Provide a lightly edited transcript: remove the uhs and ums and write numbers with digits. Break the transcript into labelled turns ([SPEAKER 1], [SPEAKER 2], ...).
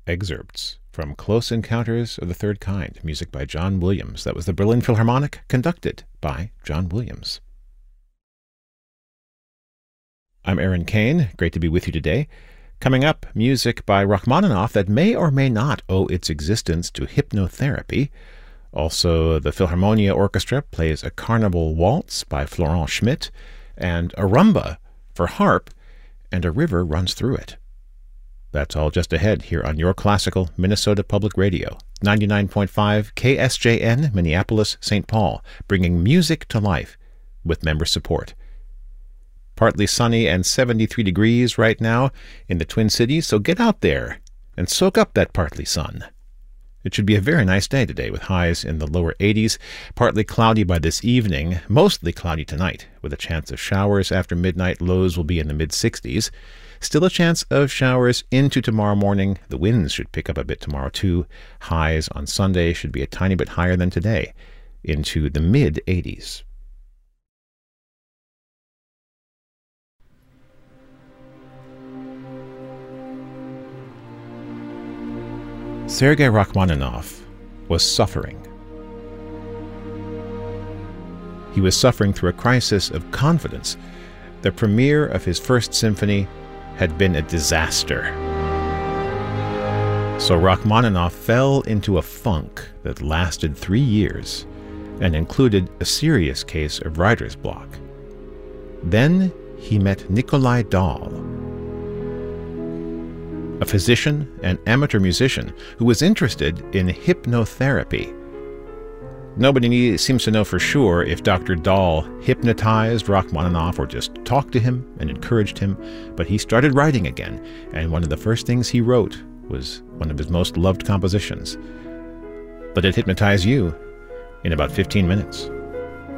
[SPEAKER 1] excerpts from Close Encounters of the Third Kind, music by John Williams. That was the Berlin Philharmonic, conducted by John Williams. I'm Aaron Kane. Great to be with you today. Coming up, music by Rachmaninoff that may or may not owe its existence to hypnotherapy. Also, the Philharmonia Orchestra plays a Carnival Waltz by Florent Schmidt, and a rumba for harp, and a river runs through it. That's all just ahead here on Your Classical Minnesota Public Radio, 99.5 KSJN, Minneapolis, St. Paul, bringing music to life with member support. Partly sunny and 73 degrees right now in the Twin Cities, so get out there and soak up that partly sun. It should be a very nice day today with highs in the lower 80s, partly cloudy by this evening, mostly cloudy tonight, with a chance of showers after midnight. Lows will be in the mid-60s. Still a chance of showers into tomorrow morning. The winds should pick up a bit tomorrow too. Highs on Sunday should be a tiny bit higher than today, into the mid-80s. Sergei Rachmaninoff was suffering. He was suffering through a crisis of confidence. The premiere of his first symphony had been a disaster. So Rachmaninoff fell into a funk that lasted 3 years and included a serious case of writer's block. Then he met Nikolai Dahl, a physician and amateur musician who was interested in hypnotherapy. Nobody seems to know for sure if Dr. Dahl hypnotized Rachmaninoff or just talked to him and encouraged him, but he started writing again, and one of the first things he wrote was one of his most loved compositions. Let it hypnotize you in about 15 minutes.